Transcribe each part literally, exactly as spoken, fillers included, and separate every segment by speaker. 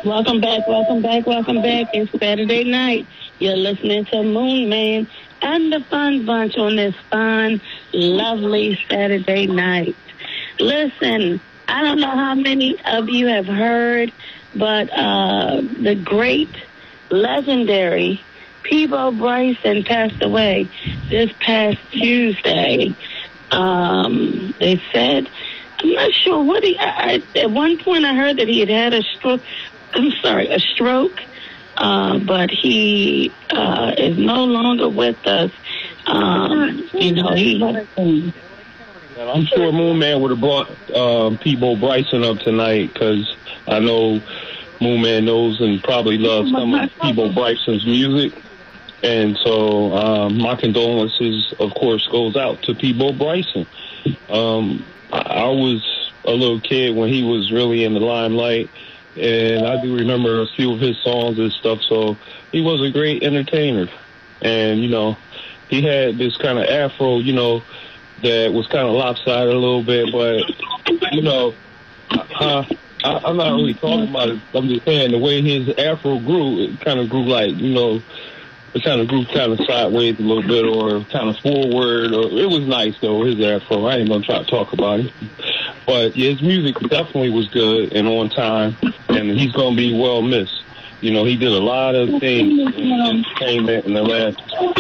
Speaker 1: Welcome back, welcome back, welcome back. It's Saturday night. You're listening to Moon Man and the Fun Bunch on this fun, lovely Saturday night. Listen, I don't know how many of you have heard, but uh, the great, legendary Peabo Bryson passed away this past Tuesday. Um, they said, I'm not sure what he, I, I, at one point I heard that he had had a stroke. I'm sorry, a stroke, uh, but he uh, is no longer with us. Um, you know, he.
Speaker 2: And I'm sure Moon Man would have brought um, Peabo Bryson up tonight because I know Moon Man knows and probably loves some of Peabo Bryson's music. And so um, my condolences, of course, goes out to Peabo Bryson. Um, I, I was a little kid when he was really in the limelight. And I do remember a few of his songs and stuff, so he was a great entertainer. And, you know, he had this kind of afro, you know, that was kind of lopsided a little bit, but, you know, uh, I, I'm not really talking about it. I'm just saying the way his afro grew, it kind of grew like, you know, it kind of grew kind of sideways a little bit or kind of forward. Or, it was nice, though, his afro. I ain't going to try to talk about it. But yeah, his music definitely was good and on time, and he's going to be well missed. You know, he did a lot of things in entertainment in the last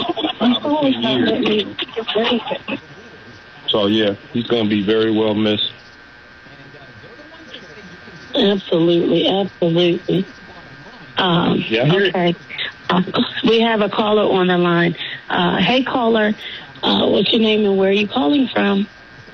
Speaker 2: years. So, yeah, he's going to be very well missed.
Speaker 1: Absolutely, absolutely. Um,
Speaker 2: yeah,
Speaker 1: okay. Uh, we have a caller on the line. Uh, hey, caller, uh, what's your name and where are you calling from?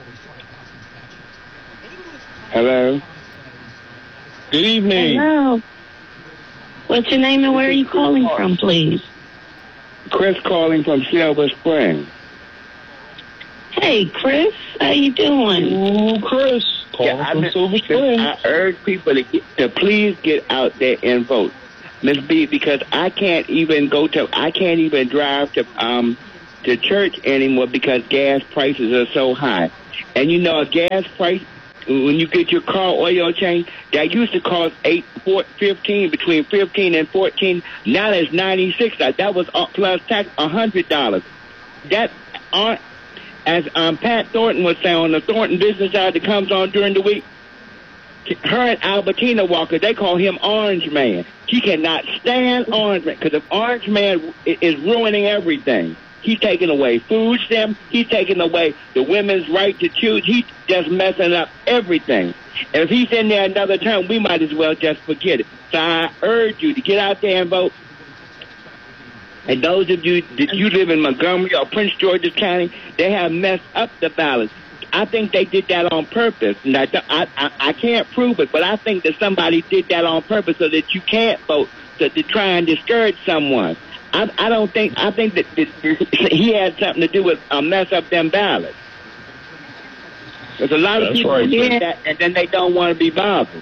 Speaker 3: Hello.
Speaker 2: Good evening.
Speaker 1: Hello. What's your name and where are you calling from, please?
Speaker 3: Chris calling from Silver Spring.
Speaker 1: Hey, Chris. How you doing?
Speaker 2: Ooh, Chris. Calling
Speaker 3: yeah,
Speaker 2: from
Speaker 3: I,
Speaker 2: Silver Spring.
Speaker 3: I urge people to, get, to please get out there and vote. Miss B, because I can't even go to, I can't even drive to um to church anymore because gas prices are so high. And you know, a gas price, when you get your car oil change, that used to cost eight, four, fifteen, between fifteen and fourteen. Now it's ninety-six. That was plus tax, a hundred dollars. That aren't, as um Pat Thornton was saying on the Thornton Business Hour that comes on during the week. Her and Albertina Walker, they call him Orange Man. She cannot stand Orange Man because if Orange Man is ruining everything. He's taking away food stamps. He's taking away the women's right to choose. He's just messing up everything. And if he's in there another term, we might as well just forget it. So I urge you to get out there and vote. And those of you that you live in Montgomery or Prince George's County, they have messed up the ballots. I think they did that on purpose. And I, I, I can't prove it, but I think that somebody did that on purpose so that you can't vote, to, to try and discourage someone. I, I don't think, I think that, that he had something to do with uh, mess up them ballots. There's a lot of
Speaker 2: That's
Speaker 3: people
Speaker 2: right,
Speaker 3: who do that, and then they don't want to be bothered.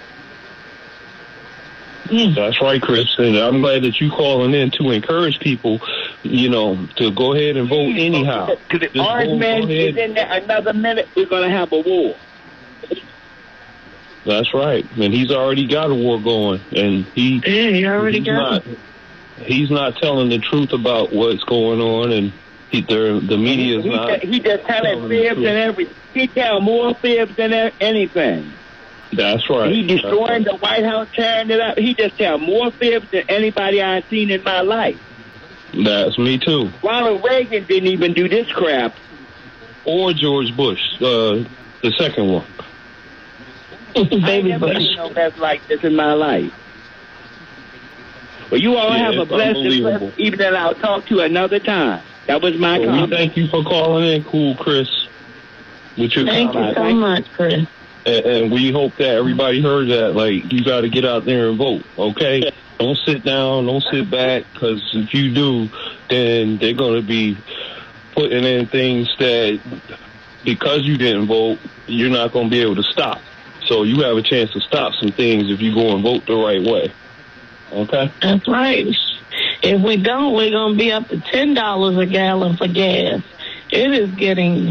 Speaker 2: That's right, Chris. And I'm glad that you calling in to encourage people, you know, to go ahead and vote anyhow.
Speaker 3: Because if Orange Man is in there another minute, we're going to have a war.
Speaker 2: That's right. And he's already got a war going. And he,
Speaker 1: yeah, he already got
Speaker 2: not, it. He's not telling the truth about what's going on. And he, the media is
Speaker 3: he,
Speaker 2: not.
Speaker 3: He just telling fibs and everything. He tell more fibs than anything.
Speaker 2: That's right.
Speaker 3: He destroying
Speaker 2: right.
Speaker 3: the White House, tearing it up. He just tell more fibs than anybody I've seen in my life.
Speaker 2: That's me too.
Speaker 3: Ronald Reagan didn't even do this crap.
Speaker 2: Or George Bush, uh, the second one.
Speaker 3: Baby I never Bush. seen no mess like this in my life. Well, you all
Speaker 2: yeah,
Speaker 3: have a blessed evening. I'll talk to you another time. That was my
Speaker 2: well,
Speaker 3: comment.
Speaker 2: We thank you for calling in, Cool Chris. With your
Speaker 1: thank
Speaker 2: comment.
Speaker 1: you so much, Chris.
Speaker 2: And, and we hope that everybody heard that. Like, you got to get out there and vote, okay? Don't sit down, don't sit back, because if you do, then they're going to be putting in things that, because you didn't vote, you're not going to be able to stop. So you have a chance to stop some things if you go and vote the right way, okay?
Speaker 1: That's right. If we don't, we're going to be up to ten dollars a gallon for gas. It is getting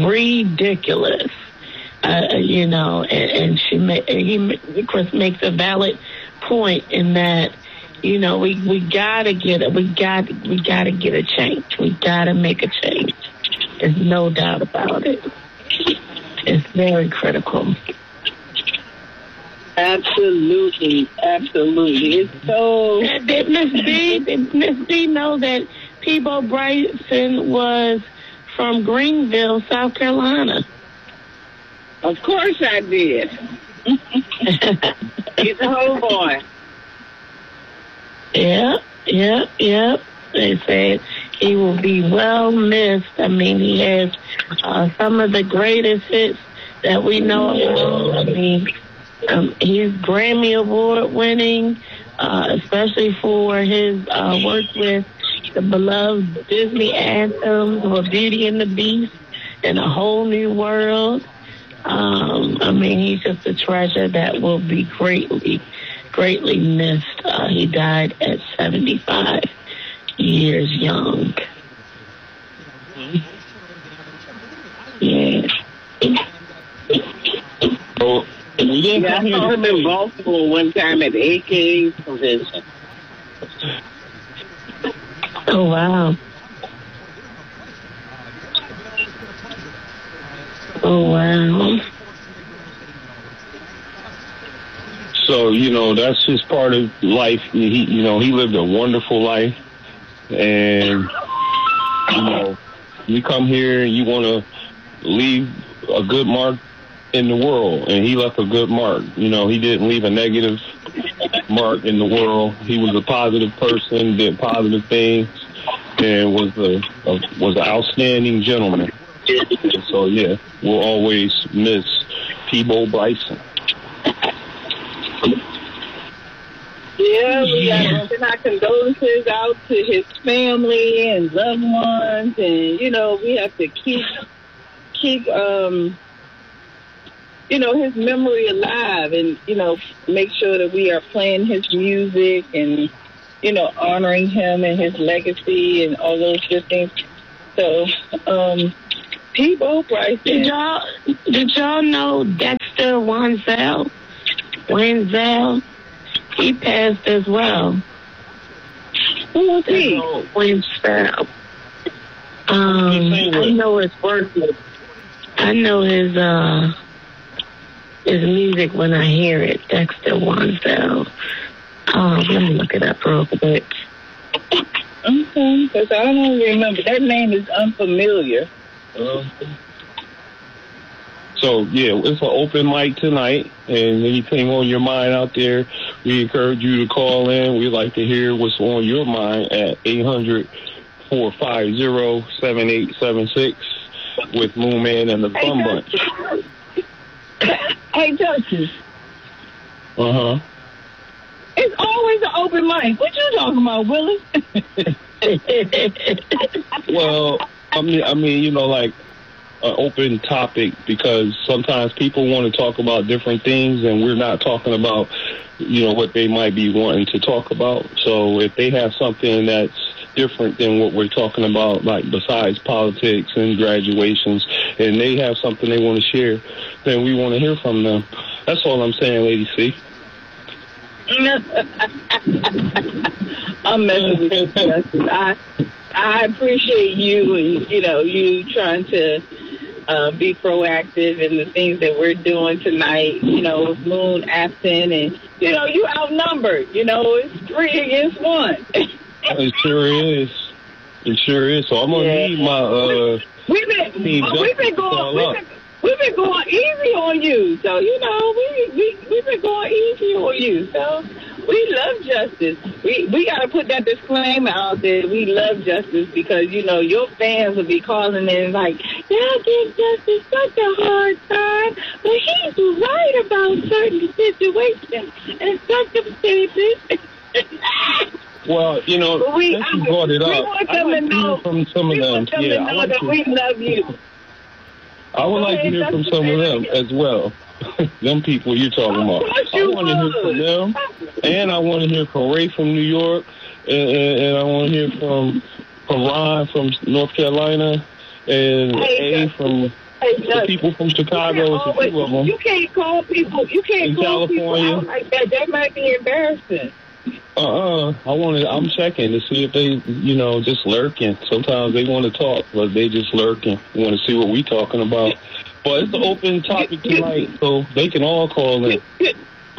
Speaker 1: ridiculous. Uh, you know, and, and she, ma- he, Chris makes a valid point in that, you know, we, we gotta get it. We got we gotta get a change. We gotta make a change. There's no doubt about it. It's very critical.
Speaker 4: Absolutely, absolutely. It's so.
Speaker 1: Did Miss B, did Miss B know that Peabo Bryson was from Greenville, South Carolina?
Speaker 4: Of course I did. He's a homeboy.
Speaker 1: Yep, yep, yep. They said he will be well missed. I mean, he has uh, some of the greatest hits that we know about. I mean, um, he's Grammy Award winning, uh, especially for his uh, work with the beloved Disney anthems or Beauty and the Beast and A Whole New World. Um, I mean, he's just a treasure that will be greatly, greatly missed. Uh, he died at seventy-five years young. Yeah.
Speaker 2: Oh, we didn't
Speaker 4: Yeah,
Speaker 2: come
Speaker 4: I
Speaker 2: here
Speaker 4: saw
Speaker 2: to
Speaker 4: him in Baltimore one time at the A K A convention.
Speaker 1: Oh, wow. Oh, wow.
Speaker 2: So, you know, that's just part of life. He, you know, he lived a wonderful life. And, you know, you come here and you want to leave a good mark in the world. And he left a good mark. You know, he didn't leave a negative mark in the world. He was a positive person, did positive things, and was a, a was an outstanding gentleman. So, yeah, we'll always miss Peabo Bryson.
Speaker 4: Yeah, we got to send our condolences out to his family and loved ones, and you know we have to keep keep um you know his memory alive, and you know make sure that we are playing his music and you know honoring him and his legacy and all those good things. So, um, Peabo Bryson.
Speaker 1: Did y'all did y'all know Dexter Wansel? Wansel? He passed as well.
Speaker 4: Who was he?
Speaker 1: Wansel. Um, I know his work. I know his uh his music when I hear it. Dexter Wansel. Um, let me look it up real quick.
Speaker 4: Okay, because I don't remember. That name is unfamiliar.
Speaker 2: Um, So, yeah, it's an open mic tonight, and anything on your mind out there, we encourage you to call in. We'd like to hear what's on your mind at eight hundred, four five zero, seven eight seven six with Moon Man and the Fun Bunch.
Speaker 4: Hey, Justice.
Speaker 2: Uh-huh.
Speaker 4: It's always an open mic. What you talking about, Willie?
Speaker 2: Well, I mean, I mean, you know, like, an open topic, because sometimes people want to talk about different things and we're not talking about, you know, what they might be wanting to talk about. So if they have something that's different than what we're talking about, like besides politics and graduations, and they have something they want to share, then we want to hear from them. That's all I'm saying, Lady C.
Speaker 4: I'm messing with you, Justice. I, I appreciate you and, you know, you trying to Uh, be proactive in the things that we're doing tonight, you know, with Moon absent, and, you know, you outnumbered, you know, it's three against one.
Speaker 2: It sure is. It sure is. So I'm going to
Speaker 4: Yeah.
Speaker 2: need my, uh,
Speaker 4: we've been,
Speaker 2: team
Speaker 4: oh, we've been going, we've been, we've been going easy on you. So, you know, we, we, we've been going easy on you. So, we love justice. We we got to put that disclaimer out there. We love justice because, you know, your fans will be calling in like, y'all give Justice such a hard time, but he's right about certain situations and circumstances.
Speaker 2: well, you know,
Speaker 4: we,
Speaker 2: since you brought it up,
Speaker 4: we want
Speaker 2: I'd
Speaker 4: them
Speaker 2: like
Speaker 4: to
Speaker 2: to hear
Speaker 4: know,
Speaker 2: from some of
Speaker 4: we
Speaker 2: them.
Speaker 4: want them
Speaker 2: Yeah,
Speaker 4: to
Speaker 2: I
Speaker 4: know
Speaker 2: like
Speaker 4: that
Speaker 2: to,
Speaker 4: we love you.
Speaker 2: I would like to hear from some of them as well. Them people you're talking about. I want to hear from them, and I want to hear from Ray from New York, and, and, and I want to hear from from Ron from North Carolina, and A from
Speaker 4: Hey,
Speaker 2: the people from Chicago, it's a
Speaker 4: always,
Speaker 2: few of them.
Speaker 4: You can't call people. You can't
Speaker 2: in
Speaker 4: call
Speaker 2: California.
Speaker 4: people out like that. That might be embarrassing.
Speaker 2: Uh-uh. I want to. I'm checking to see if they, you know, just lurking. Sometimes they want to talk, but they just lurking. Want to see what we talking about. But it's an open topic tonight, so they can all call in.
Speaker 4: Yeah,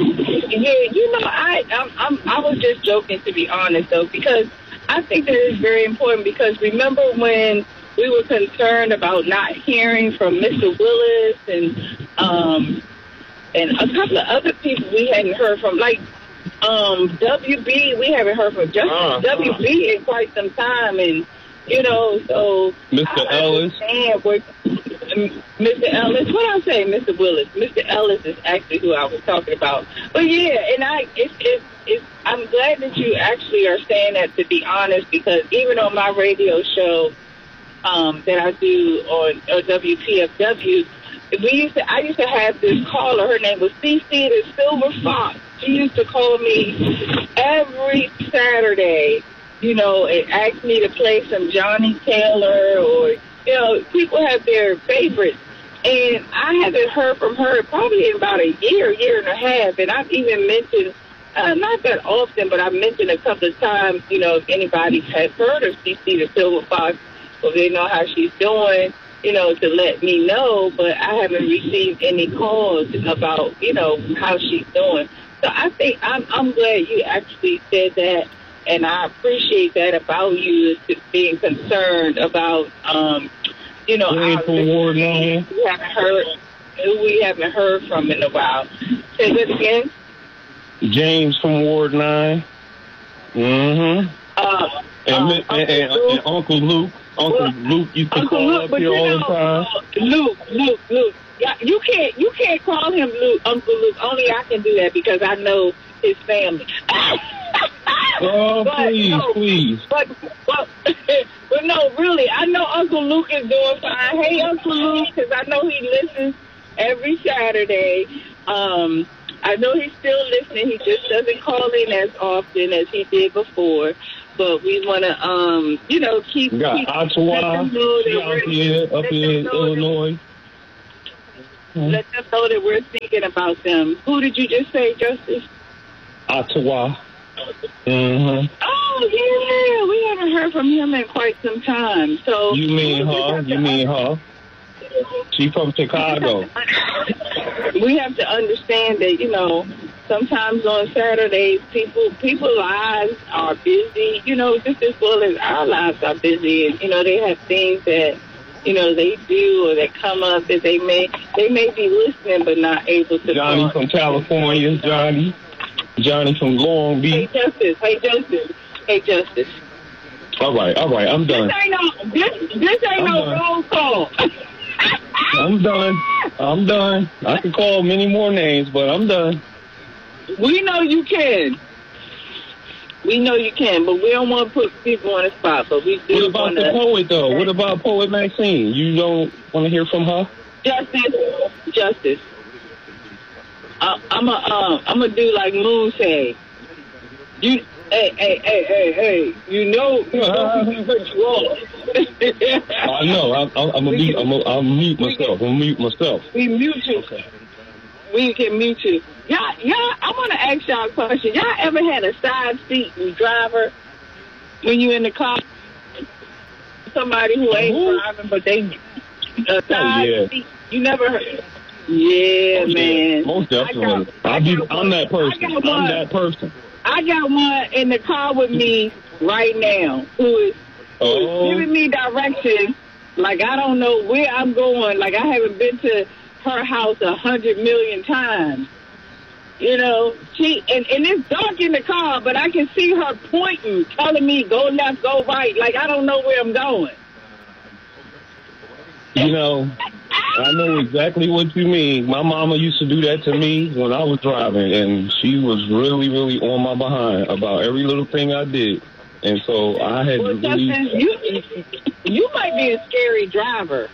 Speaker 4: you know, I I'm, I'm I was just joking, to be honest, though, because I think that it's very important. Because remember when we were concerned about not hearing from Mister Willis and um and a couple of other people we hadn't heard from, like um W B, we haven't heard from just uh, W B in quite some time, and you know, so
Speaker 2: Mister
Speaker 4: I
Speaker 2: Ellis.
Speaker 4: What, Mister Ellis, what I say, Mister Willis? Mister Ellis is actually who I was talking about. But yeah, and I, it's, it's, it's, I'm glad that you actually are saying that, to be honest, because even on my radio show um, that I do on, on W P F W, we used to, I used to have this caller. Her name was C C the Silver Fox. She used to call me every Saturday, you know, and ask me to play some Johnny Taylor, or you know, people have their favorites, and I haven't heard from her probably in about a year, year and a half, and I've even mentioned, uh, not that often, but I've mentioned a couple of times, you know, if anybody has heard of C C the Silver Fox, or they know how she's doing, you know, to let me know, but I haven't received any calls about, you know, how she's doing. So I think I'm, I'm glad you actually said that. And I appreciate that about you, being concerned about, um, you know, our listeners we haven't heard, who we haven't heard from in a while. Say that again.
Speaker 2: James from Ward Nine. Mm-hmm.
Speaker 4: Uh,
Speaker 2: and,
Speaker 4: um,
Speaker 2: and, and, and, and Uncle Luke. Uncle well, Luke used to Uncle call Luke, up here all know, the time.
Speaker 4: Uh, Luke, Luke, Luke. Yeah, you can't, you can't call him Luke, Uncle Luke. Only I can do that because I know his family.
Speaker 2: Oh, but, please,
Speaker 4: no,
Speaker 2: please.
Speaker 4: But, but, but no, really, I know Uncle Luke is doing fine. Hey, Uncle Luke, because I know he listens every Saturday. Um, I know he's still listening. He just doesn't call in as often as he did before. But we want to, um, you know, keep...
Speaker 2: We got
Speaker 4: keep
Speaker 2: Ottawa, up here, up in Illinois.
Speaker 4: That, let them know that we're thinking about them. Who did you just say, Justice?
Speaker 2: Ottawa. Mm-hmm.
Speaker 4: Oh, yeah. We haven't heard from him in quite some time. So
Speaker 2: You mean her? You mean her? She's from Chicago.
Speaker 4: We have to understand that, you know, sometimes on Saturdays, people, people's lives are busy, you know, just as well as our lives are busy. And, you know, they have things that, you know, they do or that come up that they may, they may be listening but not able to.
Speaker 2: Johnny
Speaker 4: call.
Speaker 2: from California, Johnny. Johnny from Long Beach.
Speaker 4: Hey, Justice. Hey, Justice. Hey, Justice.
Speaker 2: All right, all right, I'm done.
Speaker 4: This ain't no, this, this ain't no roll call.
Speaker 2: I'm done. I'm done. I can call many more names, but I'm done.
Speaker 4: We know you can. We know you can, but we don't want to put people on the spot. But we do.
Speaker 2: What about
Speaker 4: wanna...
Speaker 2: the poet, though? What about Poet Maxine? You don't want to hear from her?
Speaker 4: Justice. Justice. I, I'm a, uh, I'm gonna do like Moon say. You, hey, hey, hey, hey, hey. You know, you know who you are.
Speaker 2: I know. I, I, I'm gonna mute. I'm gonna, I'll mute myself. I'm gonna mute myself.
Speaker 4: We mute you. Okay. We can mute you. Y'all, y'all. I want to ask y'all a question. Y'all ever had a side seat driver when you in the car? Somebody who ain't Ooh. driving, but they a side oh, yeah. seat. You never heard. Yeah, oh, man.
Speaker 2: Yeah. Most definitely. Got, I'll be, I'm that person. I'm that person.
Speaker 4: I got one in the car with me right now who is, who
Speaker 2: oh.
Speaker 4: is giving me directions. Like, I don't know where I'm going. Like, I haven't been to her house a hundred million times. You know, she and, and it's dark in the car, but I can see her pointing, telling me go left, go right. Like, I don't know where I'm going.
Speaker 2: You know, I know exactly what you mean. My mama used to do that to me when I was driving, and she was really, really on my behind about every little thing I did. And so I had
Speaker 4: well,
Speaker 2: to really...
Speaker 4: Justin, you, you might be a scary driver.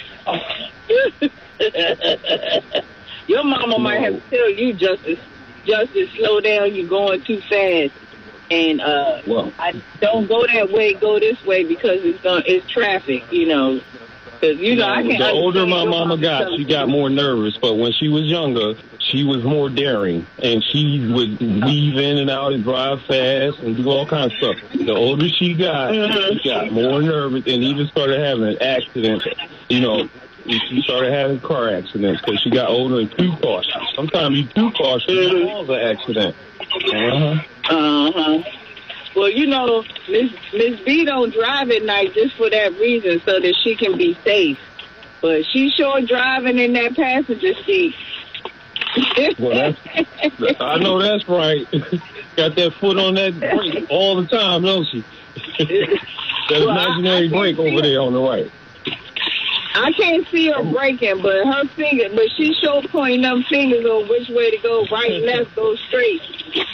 Speaker 4: Your mama no. might have to tell you, Justice, Justice, slow down, you're going too fast. And uh, well, I don't go that way, go this way, because it's gonna, it's traffic, you know. You know, I can't
Speaker 2: the older my
Speaker 4: understand your
Speaker 2: mama
Speaker 4: mama
Speaker 2: got,
Speaker 4: telling
Speaker 2: she
Speaker 4: you.
Speaker 2: got more nervous. But when she was younger, she was more daring, and she would weave in and out and drive fast and do all kinds of stuff. The older she got,
Speaker 4: Mhm.
Speaker 2: she got more nervous and even started having accidents. You know, she started having car accidents because she got older and too cautious. Sometimes you too cautious, it causes an accident. Uh-huh.
Speaker 4: Uh-huh. Well, you know, Miss Miss B don't drive at night just for that reason, so that she can be safe. But she's sure driving in that passenger seat.
Speaker 2: Well, that's, I know that's right. Got that foot on that brake all the time, don't she? That
Speaker 4: Well,
Speaker 2: imaginary
Speaker 4: I- I
Speaker 2: brake
Speaker 4: can't
Speaker 2: over
Speaker 4: see
Speaker 2: there on the right.
Speaker 4: I can't see her braking, but her finger, but she sure pointing them fingers on which way to go, right, left, go straight.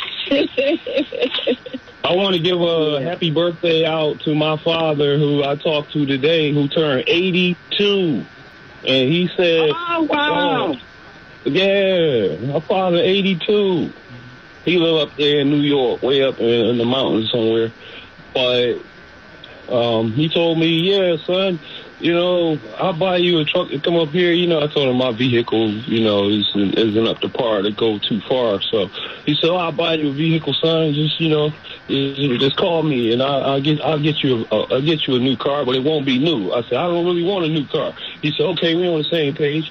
Speaker 2: I want to give a happy birthday out to my father, who I talked to today, who turned eighty-two. And he said,
Speaker 4: Oh, wow.
Speaker 2: oh, yeah, my father, eighty-two. He live up there in New York, way up in, in the mountains somewhere. But um, he told me, yeah, son, you know, I'll buy you a truck to come up here. You know, I told him my vehicle, you know, isn't, isn't up to par to go too far. So he said, oh, I'll buy you a vehicle, son. Just, you know, just, just call me and I'll, I'll get I'll get you a, I'll get you a new car, but it won't be new. I said, I don't really want a new car. He said, okay, we're on the same page.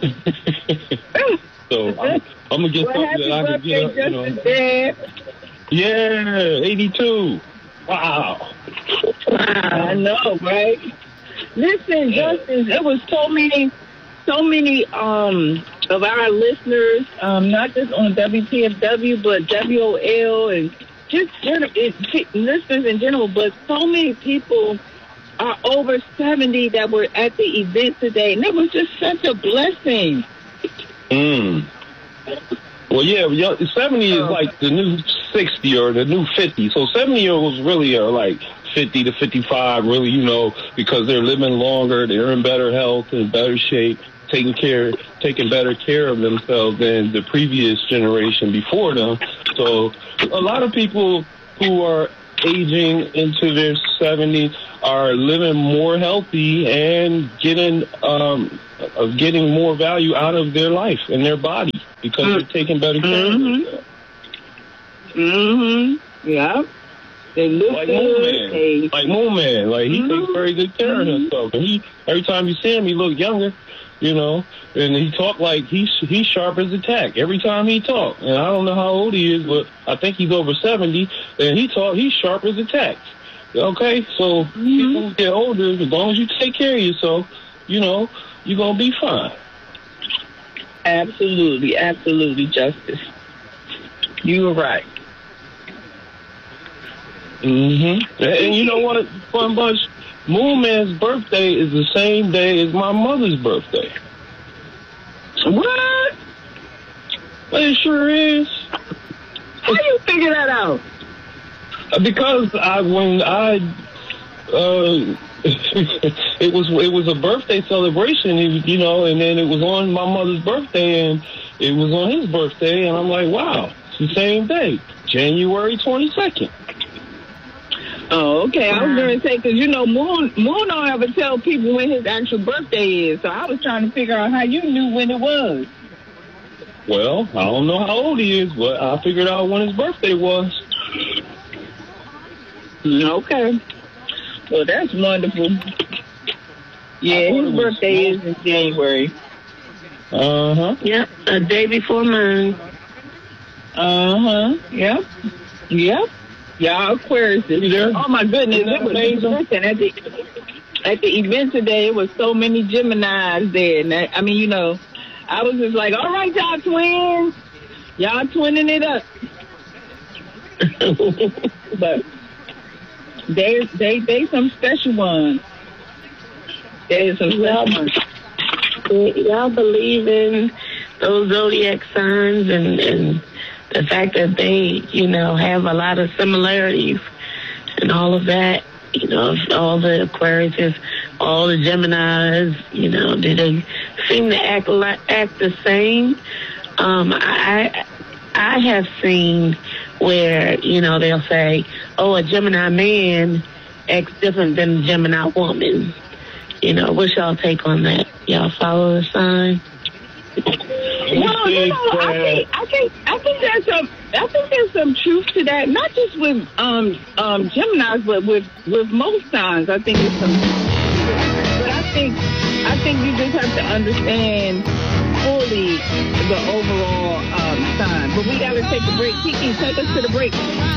Speaker 2: So I'm, I'm going to get
Speaker 4: Well,
Speaker 2: something
Speaker 4: happy
Speaker 2: that I can
Speaker 4: birthday,
Speaker 2: get, you know.
Speaker 4: Justice Dad.
Speaker 2: Yeah, eighty-two. Wow.
Speaker 4: I know, right? Listen, Justice, it was so many, so many um, of our listeners, um, not just on W P F W, but W O L and just general, it, listeners in general, but so many people are over seventy that were at the event today, and it was just such a blessing.
Speaker 2: Mm. Well, yeah, yeah, seventy is like the new sixty or the new fifty. So seventy-year-olds really are like fifty to fifty-five, really, you know, because they're living longer, they're in better health, in better shape, taking care, taking better care of themselves than the previous generation before them. So a lot of people who are aging into their seventies are living more healthy and getting um, of getting more value out of their life and their body because they're taking better care of themselves.
Speaker 4: Mm-hmm. Yeah. They look
Speaker 2: Like
Speaker 4: good.
Speaker 2: Moon Man.
Speaker 4: They,
Speaker 2: Like Moon Man. Like, he
Speaker 4: Mhm.
Speaker 2: takes very good care of himself. And he, every time you see him, he looks younger, you know. And he talk like he's he's sharp as a tack every time he talk. And I don't know how old he is, but I think he's over seventy. And he talk, he's sharp as a tack. Okay? So people who get older, as long as you take care of yourself, you know, you're going to be fine.
Speaker 4: absolutely, absolutely, Justice. You were right.
Speaker 2: Mm-hmm. And, and you know what, Fun Bunch? Moon Man's birthday is the same day as my mother's birthday.
Speaker 4: What?
Speaker 2: Well, it sure is.
Speaker 4: How you figure that out?
Speaker 2: Because I, when I, uh, it was it was a birthday celebration, it, you know, and then it was on my mother's birthday, and it was on his birthday, and I'm like, wow, it's the same day, January twenty-second.
Speaker 4: Oh, okay. I was going to say, because, you know, Moon, Moon don't ever tell people when his actual birthday is, so I was trying to figure out how you knew when it was.
Speaker 2: Well, I don't know how old he is, but I figured out when his birthday was.
Speaker 4: Okay. Well, that's wonderful. Yeah, his birthday is in January.
Speaker 2: Uh-huh.
Speaker 1: Yep, a day before mine.
Speaker 4: Uh-huh. Yep. Yep. Y'all Aquarius. Oh, my goodness. It was listen, at the, at the event today, it was so many Geminis there. And I, I mean, you know, I was just like, all right, y'all twins. Y'all twinning it up. But they they they some special ones. There's some special ones.
Speaker 1: Y'all believe in those zodiac signs and, and the fact that they, you know, have a lot of similarities and all of that, you know, all the Aquariuses, all the Geminis, you know, do they seem to act like, act the same? Um, I I have seen where, you know, they'll say, oh, a Gemini man acts different than a Gemini woman. You know, what's y'all take on that? Y'all follow the sign?
Speaker 4: Well, you know, I think I think I think there's some I think there's some truth to that. Not just with um um Geminis, but with with most signs. I think there's some. But I think I think you just have to understand fully the overall um, sign. But we got to take a break. Kiki, take us to the break.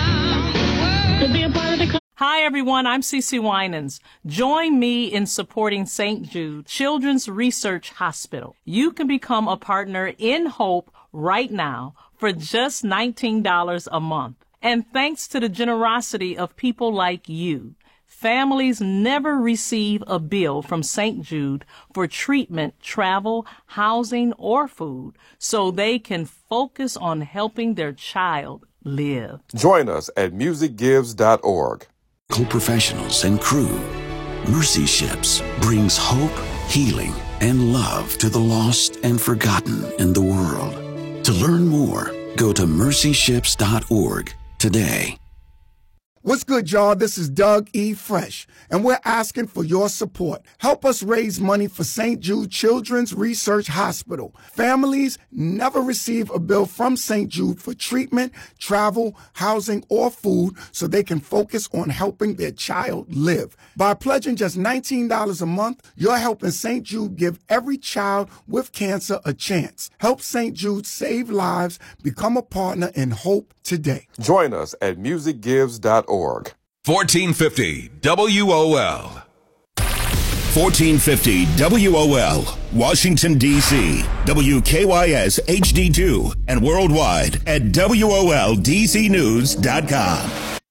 Speaker 1: To be a part of the.
Speaker 5: Hi, everyone. I'm Cece Winans. Join me in supporting Saint Jude Children's Research Hospital. You can become a partner in Hope right now for just nineteen dollars a month. And thanks to the generosity of people like you, families never receive a bill from Saint Jude for treatment, travel, housing, or food, so they can focus on helping their child live.
Speaker 6: Join us at music gives dot org.
Speaker 7: Co-professionals and crew, Mercy Ships brings hope, healing, and love to the lost and forgotten in the world. To learn more, go to mercy ships dot org today.
Speaker 8: What's good, y'all? This is Doug E. Fresh, and we're asking for your support. Help us raise money for Saint Jude Children's Research Hospital. Families never receive a bill from Saint Jude for treatment, travel, housing, or food, so they can focus on helping their child live. By pledging just nineteen dollars a month, you're helping Saint Jude give every child with cancer a chance. Help Saint Jude save lives. Become a partner in hope today.
Speaker 6: Join us at music gives dot org.
Speaker 9: fourteen fifty W O L. fourteen fifty W O L, Washington, D C W K Y S H D two, and worldwide at W O L D C news dot com.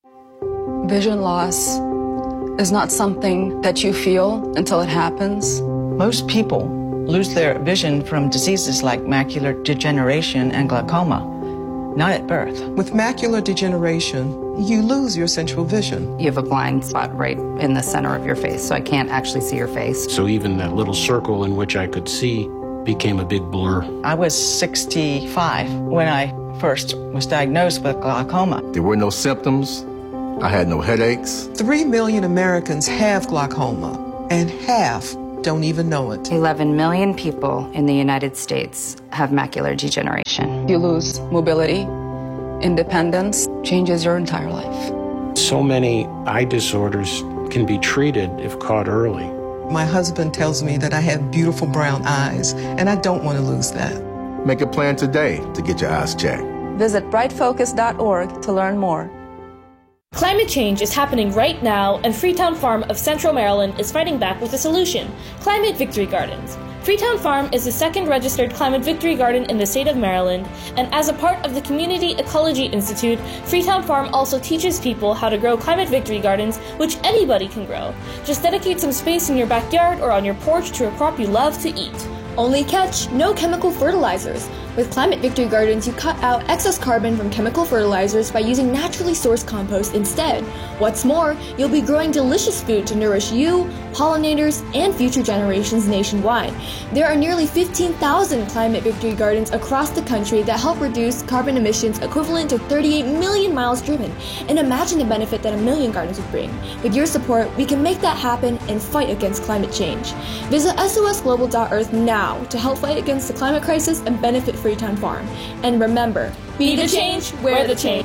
Speaker 10: Vision loss is not something that you feel until it happens.
Speaker 11: Most people lose their vision from diseases like macular degeneration and glaucoma, not at birth.
Speaker 12: With macular degeneration, you lose your central vision.
Speaker 13: You have a blind spot right in the center of your face, so I can't actually see your face.
Speaker 14: So even that little circle in which I could see became a big blur.
Speaker 11: I was sixty-five when I first was diagnosed with glaucoma.
Speaker 15: There were no symptoms. I had no headaches.
Speaker 12: Three million Americans have glaucoma, and half don't even know it.
Speaker 13: eleven million people in the United States have macular degeneration.
Speaker 10: You lose mobility, independence, changes your entire life.
Speaker 14: So many eye disorders can be treated if caught early.
Speaker 12: My husband tells me that I have beautiful brown eyes, and I don't want to lose that.
Speaker 15: Make a plan today to get your eyes checked.
Speaker 10: Visit bright focus dot org to learn more.
Speaker 16: Climate change is happening right now, and Freetown Farm of Central Maryland is fighting back with a solution: Climate Victory Gardens. Freetown Farm is the second registered Climate Victory Garden in the state of Maryland, and as a part of the Community Ecology Institute, Freetown Farm also teaches people how to grow Climate Victory Gardens, which anybody can grow. Just dedicate some space in your backyard or on your porch to a crop you love to eat. Only catch, no chemical fertilizers. With Climate Victory Gardens, you cut out excess carbon from chemical fertilizers by using naturally sourced compost instead. What's more, you'll be growing delicious food to nourish you, pollinators, and future generations nationwide. There are nearly fifteen thousand Climate Victory Gardens across the country that help reduce carbon emissions equivalent to thirty-eight million miles driven. And imagine the benefit that a million gardens would bring. With your support, we can make that happen and fight against climate change. Visit S O S global dot earth now to help fight against the climate crisis and benefit Freetown Farm. And remember, be the change, wear the change.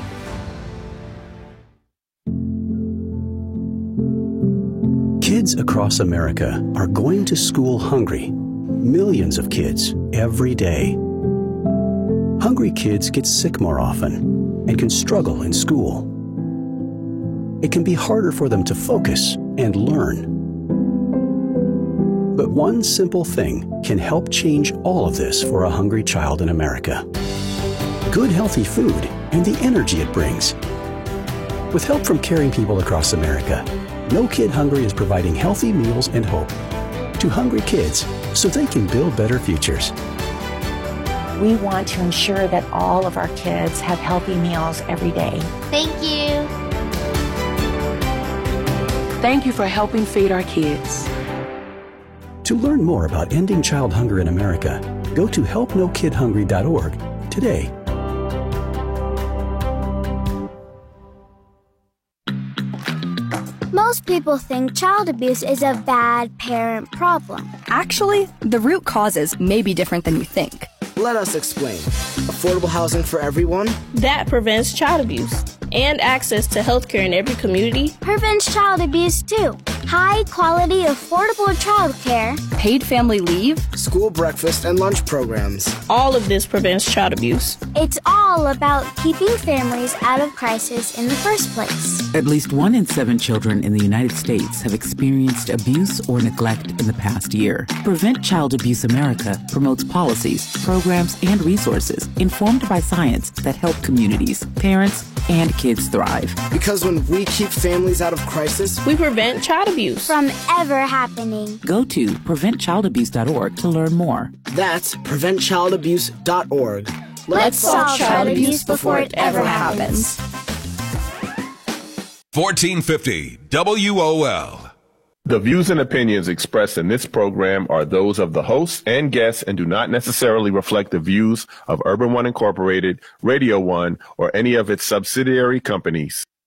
Speaker 17: Kids across America are going to school hungry. Millions of kids every day. Hungry kids get sick more often and can struggle in school. It can be harder for them to focus and learn. But one simple thing can help change all of this for a hungry child in America. Good, healthy food and the energy it brings. With help from caring people across America, No Kid Hungry is providing healthy meals and hope to hungry kids so they can build better futures.
Speaker 18: We want to ensure that all of our kids have healthy meals every day.
Speaker 19: Thank you.
Speaker 20: Thank you for helping feed our kids.
Speaker 17: To learn more about ending child hunger in America, go to help no kid hungry dot org today.
Speaker 19: Most people think child abuse is a bad parent problem.
Speaker 21: Actually, the root causes may be different than you think.
Speaker 22: Let us explain. Affordable housing for everyone.
Speaker 16: That prevents child abuse. And access to health care in every community.
Speaker 19: Prevents child abuse too. High quality, affordable child care.
Speaker 21: Paid family leave.
Speaker 22: School breakfast and lunch programs.
Speaker 16: All of this prevents child abuse.
Speaker 19: It's all about keeping families out of crisis in the first place.
Speaker 23: At least one in seven children in the United States have experienced abuse or neglect in the past year. Prevent Child Abuse America promotes policies, programs, and resources informed by science that help communities, parents, and kids thrive.
Speaker 22: Because when we keep families out of crisis,
Speaker 16: we prevent child abuse
Speaker 19: from ever happening.
Speaker 23: Go to prevent child abuse dot org to learn more.
Speaker 22: That's prevent child abuse dot org.
Speaker 19: Let's, Let's solve child abuse before it ever happens.
Speaker 9: fourteen fifty W O L.
Speaker 2: The views and opinions expressed in this program are those of the hosts and guests and do not necessarily reflect the views of Urban One Incorporated, Radio One, or any of its subsidiary companies.